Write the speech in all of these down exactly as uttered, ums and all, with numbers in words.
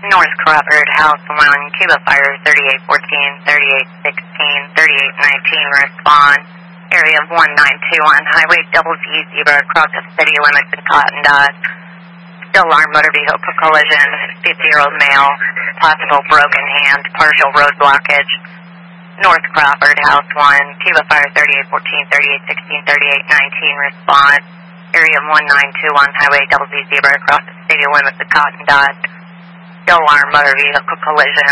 North Crawford, House one, Cuba Fire thirty-eight fourteen, thirty-eight sixteen, thirty-eight nineteen, respond. Area one nine two one, Highway double Z Zebra, across the city limits in Cotton Dot. Still armed motor vehicle collision, fifty-year-old male, possible broken hand, partial road blockage. North Crawford, House one, Cuba Fire thirty-eight fourteen, thirty-eight sixteen, thirty-eight nineteen, respond. Area one nine two one, Highway double Z Zebra, across the city limits of Cotton Dot. Still armed motor vehicle collision.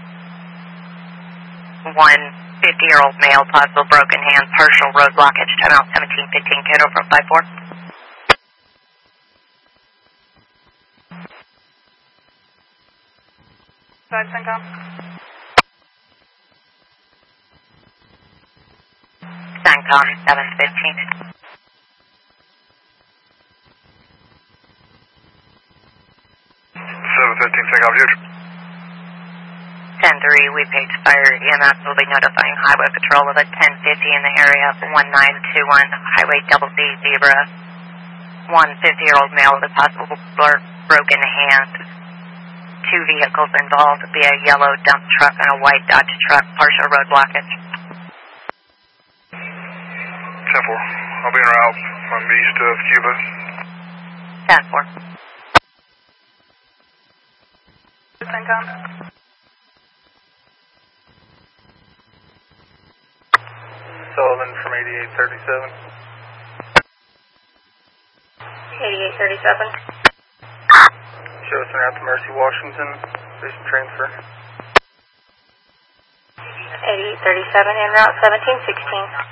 One fifty-year-old male, possible broken hand, partial road blockage, time out seventeen fifteen, Cato from five four. Side CENTCOM. CENTCOM seven fifteen. seven fifteen, CENTCOM, huge. ten three, we page fire. E M S will be notifying Highway Patrol of a ten fifty in the area of one nine two one, Highway double Z Zebra. One fifty-year-old male with a possible broken hand. Two vehicles involved via a yellow dump truck and a white Dodge truck, partial road blockage. ten four, I'll be en route from east of Cuba. ten four. CENTCOM. Sullivan from eighty-eight thirty-seven. eighty-eight thirty-seven. Show us an out to Mercy, Washington. Station transfer. eighty-eight thirty-seven, en route seventeen sixteen.